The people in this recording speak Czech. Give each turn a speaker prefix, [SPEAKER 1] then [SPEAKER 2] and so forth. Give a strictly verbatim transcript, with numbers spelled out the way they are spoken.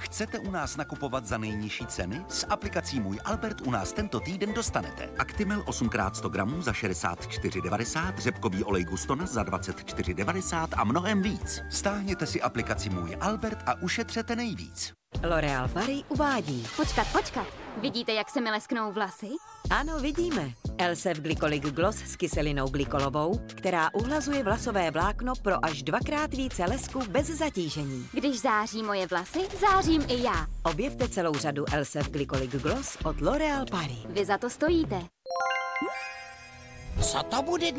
[SPEAKER 1] Chcete u nás nakupovat za nejnižší ceny? S aplikací Můj Albert u nás tento týden dostanete Actimel osm krát sto gramů za šedesát čtyři devadesát, řepkový olej Gustona za dvacet čtyři devadesát a mnohem víc. Stáhněte si aplikaci Můj Albert a ušetřete nejvíc.
[SPEAKER 2] L'Oréal Paris uvádí.
[SPEAKER 3] Počkat, počkat. Vidíte, jak se mi lesknou vlasy?
[SPEAKER 2] Ano, vidíme. Elsef Glycolic Gloss s kyselinou glykolovou, která uhlazuje vlasové vlákno pro až dvakrát více lesku bez zatížení.
[SPEAKER 3] Když září moje vlasy, zářím i já.
[SPEAKER 2] Objevte celou řadu Elsef Glycolic Gloss od L'Oréal Paris.
[SPEAKER 3] Vy za to stojíte.
[SPEAKER 4] Co to bude